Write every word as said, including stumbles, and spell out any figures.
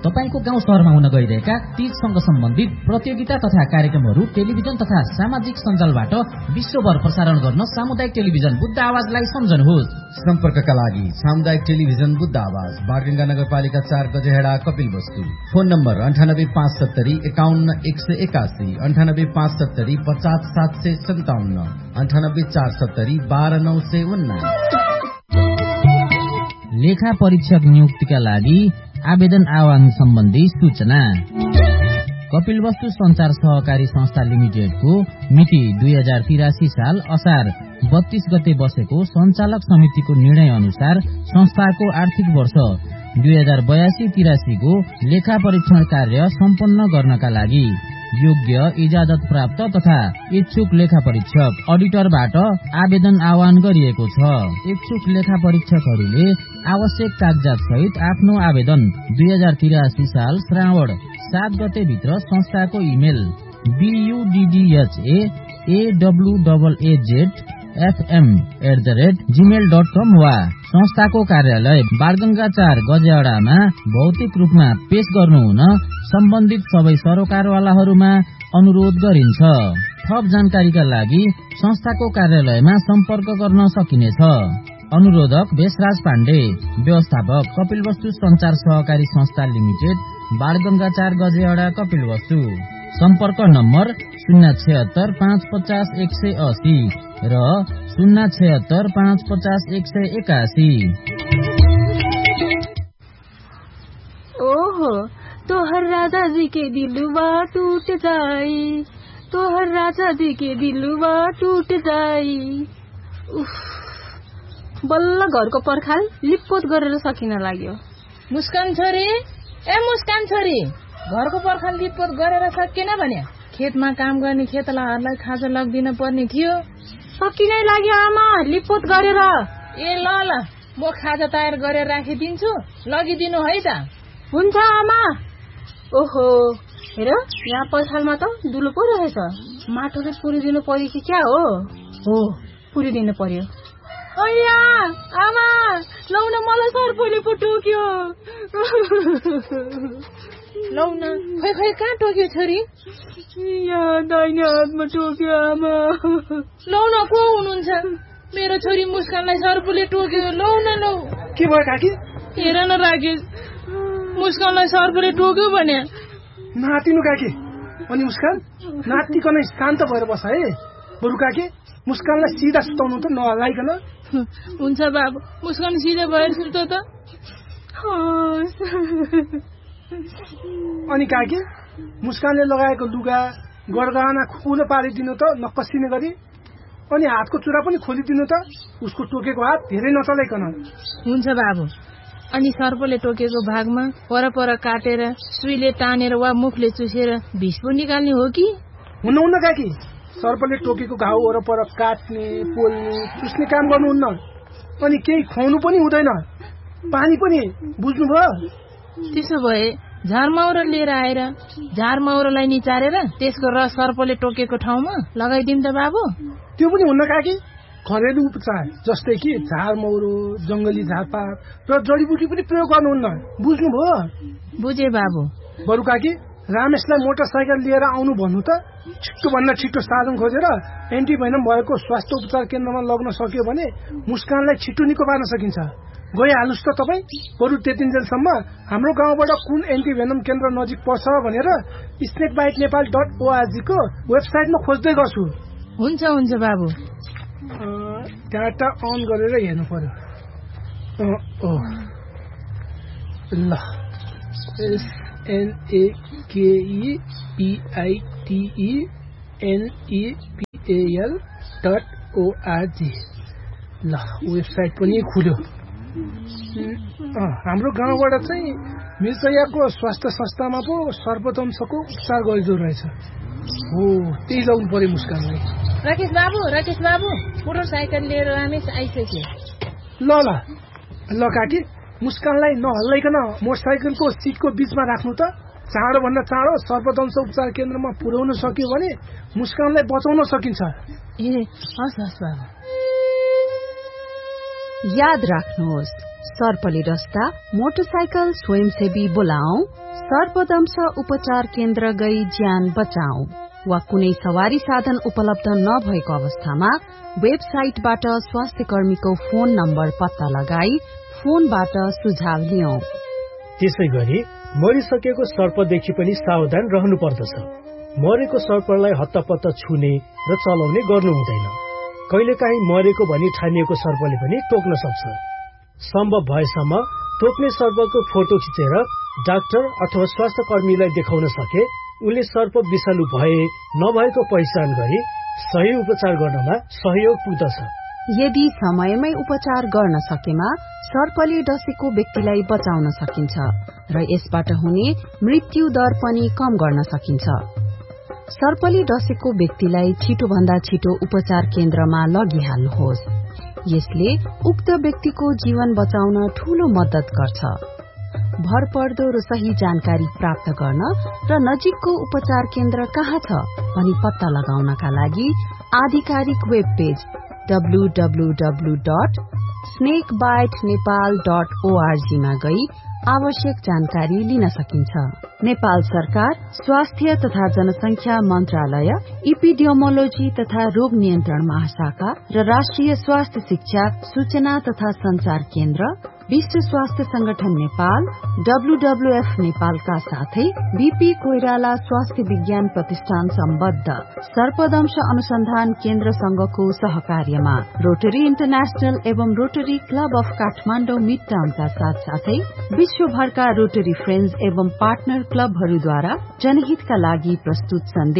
तपाईको गाउँ शहरमा हुन गइरहेका तीजसँग सम्बन्धित प्रतियोगिता तथा कार्यक्रमहरू टेलिभिजन तथा सामाजिक सञ्जालबाट विश्वभर प्रसारण गर्न सामुदायिक टेलिभिजन बुद्ध आवाजलाई सम्झनुहोस्। सम्पर्कका लागि सामुदायिक टेलिभिजन बुद्ध आवाज, बारगंगा नगरपालिका चार, गजेहेडा, कपिलवस्तु। फोन नम्बर अन्ठानब्बे पाँच सत्तरी एकाउन्न एक सय एकासी, अन्ठानब्बे पाँच सत्तरी पचास सात सय सन्ताउन्न, अन्ठानब्बे चार सत्तरी बाह्र नौ सय उन्नाइस। लेखा परीक्षक नियुक्तिका लागि आवेदन आह्वान सम्बन्धी सूचना। कपिलवस्तु संचार सहकारी संस्था लिमिटेडको मिति दुई हजार तिरासी साल असार बत्तीस गते बसेको सञ्चालक समितिको निर्णय अनुसार संस्थाको आर्थिक वर्ष दुई हजार बयासी तिरासीको लेखा परीक्षण कार्य सम्पन्न गर्नका लागि योग्य इजाजत प्राप्त तथा इच्छुक लेखा परीक्षक अडिटरबाट आवेदन आह्वान गरिएको छ। इच्छुक लेखा परीक्षकहरूले आवश्यक कागजात सहित आफ्नो आवेदन दुई हजार तिरासी साल श्रावण सात गते भित्र संस्थाको email बीयूडीडीएचए एडब्लूएजेड FM at the rate Gmail dot कम वा संस्थाको कार्यालय बारगंगा चार गजेहडामा भौतिक रूपमा पेश गर्नुहुन सम्बन्धित सबै सरोकारवालाहरूमा अनुरोध गरिन्छ। थप जानकारीका लागि संस्थाको कार्यालयमा सम्पर्क गर्न सकिनेछ। अनुरोधक बेसराज पाण्डे, व्यवस्थापक कपिलवस्तु संचार सहकारी संस्था लिमिटेड, बारगंगा चार गजेहडा, कपिलवस्तु। सम्पर्क नम्बर शून्य छयत्तर पाँच पचास एक सय अस्सी र शून्य छयत्तर पाँच पचास एक सय एकासी। ओहो, तोहर राजा जी के दिलवा टूट जाई, तोहर राजा जी के दिलवा टूट जाई। उफ, बल्ल घरको पर्खाल लिपपोत गरेर सकिन लाग्यो। मुस्कान छोरी, ए मुस्कान छोरी, घरको पर्खाल लिपपोत गरेर सकिन भने खेतमा काम गर्ने खेतलाहरूलाई खाजा लगिदिन पर्ने थियो। सकिनै लाग्यो आमा, लिपपोत गरेर। ए ल ल, म खाजा तयार गरेर राखिदिन्छु, लगिदिनु है त। हुन्छ आमा। ओहो, हेर यहाँ पर्खालमा त दुलो पो रहेछ। माटो चाहिँ पुरिदिनु पर्यो कि क्या हो? हो, पुरिदिनु पर्यो। अಯ್या आमा, लौ न, मलाई सर्पले पो टोक्यो। लौ न, खै खै कहाँ टोक्यो छोरी? यहाँ दाहिने हातमा टोक्यो आमा। लौ न, को हुनुहुन्छ? मेरो छोरी मुस्कानलाई सर्पले टोक्यो। लौ न लौ। के भयो काकी? हेर न राकेश, मुस्कानलाई सर्पले टोक्यो भने। नातिनु काकी। अनि मुस्कान नातिकन शान्त भएर बस है। बरु काकी मुस्कानलाई सिधा सुताउनु त नहलाइकन। हुन्छ बाबु, मुस्कान सिधा भएर सुत त। अनि काकी मुस्कानले लगाएको लुगा गरगहना खुकुलो पारिदिनु त नकसिने गरी। अनि हातको चुरा पनि खोलिदिनु त, उसको टोकेको हात धेरै नचलाइकन। हुन्छ बाबु। अनि सर्पले टोकेको भागमा परपर काटेर सुईले तानेर वा मुखले चुसेर विष पो निकाल्ने हो कि? हुन्न हुन्न काकी, सर्पले टोकेको घाउ वरपर काट्ने, पोल्ने, चुस्ने काम गर्नुहुन्न। अनि केही खुवाउनु पनि हुँदैन, पानी पनि। बुझ्नुभयो? त्यसो भए झारमाउरा लिएर आएर झारमाउरालाई निचारेर त्यसको रस सर्पले टोकेको ठाउँमा लगाइदिउँ त बाबु? त्यो पनि हुन्न काकी, घरेलु उपचार जस्तै कि झारमौरो, जंगली झारपात र जडीबुटी पनि प्रयोग गर्नुहुन्न। बुझ्नुभयो? बुझे बाबु। बरु काकी रामेशलाई मोटरसाइकल लिएर आउनु भन्नु त। छिट्टो भन्दा छिट्टो साधन खोजेर एन्टिभेनम भएको स्वास्थ्य उपचार केन्द्रमा लग्न सक्यो भने मुस्कानलाई छिट्टो निको पार्न सकिन्छ। गइहाल्नुहोस् त तपाईँ। बरु त्यतिन्जेलसम्म हाम्रो गाउँबाट कुन एन्टिभेनम केन्द्र नजिक पर्छ भनेर snake bite Nepal dot ORG को वेबसाइटमा खोज्दै गर्छु। हुन्छ हुन्छ बाबु। डाटा अन गरेर हेर्नु पर्यो। ल, एसएनएकेइपिआइटिई एनइपिएल डट ओआरजी। ल, वेबसाइट पनि खुल्यो। हाम्रो गाउँबाट चाहिँ मिर्चयाको स्वास्थ्य संस्थामा पो सर्पदंशको उपचार गरिदो रहेछ। हो, त्यही लाउनु पर्यो मुस्कानलाई। राकेश बाबु, राकेश बाबु, मोटरसाइकल लिएर रमेश आइसक्यो। ल ल ल काकी, मुस्कानलाई नहल्लाइकन मोटरसाइकलको सिटको बीचमा राख्नु त। चाँडो भन्दा चाँडो सर्पदंश उपचार केन्द्रमा पुर्याउन सक्यो भने मुस्कानलाई बचाउन सकिन्छ। ए हस् हस् बाबु। याद राख्नुहोस्, सर्पले डस्दा मोटरसाइकल स्वयंसेवी बोलाऊ, सर्पदंश उपचार केन्द्र गई ज्यान बचाऊ वा कुनै सवारी साधन उपलब्ध नभएको अवस्थामा वेबसाइटबाट स्वास्थ्य कर्मीको फोन नम्बर पत्ता लगाई फोनबाट सुझाव लियौं। त्यसै गरी मरिसकेको सर्पदेखि पनि सावधान रहनु पर्दछ। मरेको सर्पलाई हत्तपत्त छुने र चलाउने गर्नु हुँदैन। कहिलेकाहीँ मरेको भनी ठानिएको सर्पले पनि टोक्न सक्छ। सम्भव भएसम्म टोक्ने सर्पको फोटो खिचेर डाक्टर अथवा स्वास्थ्य कर्मीलाई देखाउन सके उनले सर्प विषालु भए नभएको पहिचान गरी सही उपचार गर्नमा सहयोग पुग्दछ। यदि समयमै उपचार गर्न सकेमा सर्पले डसेको व्यक्तिलाई बचाउन सकिन्छ र यसबाट हुने मृत्यु दर पनि कम गर्न सकिन्छ। सर्पले डसेको व्यक्तिलाई छिटोभन्दा छिटो उपचार केन्द्रमा लगिहाल्नुहोस्। यसले उक्त व्यक्तिको जीवन बचाउन ठूलो मद्दत गर्छ। भरपर्दो र सही जानकारी प्राप्त गर्न र नजिकको उपचार केन्द्र कहाँ छ भनी पत्ता लगाउनका लागि आधिकारिक web page W W W dot snake bite Nepal dot ORG मा गई आवश्यक जानकारी लिन सकिन्छ। नेपाल सरकार स्वास्थ्य तथा जनसंख्या मन्त्रालय, इपिडियोमोलोजी तथा रोग नियन्त्रण महाशाखा र राष्ट्रिय स्वास्थ्य शिक्षा सूचना तथा संचार केन्द्र, विश्व स्वास्थ्य संगठन नेपाल, डब्ल्यूडब्ल्यूएफ नेपालका साथै बीपी कोइराला स्वास्थ्य विज्ञान प्रतिष्ठान सम्बद्ध सर्पदंश अनुसन्धान केन्द्र संघको सहकार्यमा रोटरी इन्टरनेशनल एवं rotary club of Kathmandu mid टाउनका साथ साथै विश्वभरका रोटरी फ्रेन्ड्स एवं पार्टनर क्लबहरूद्वारा जनहितका लागि प्रस्तुत सन्देश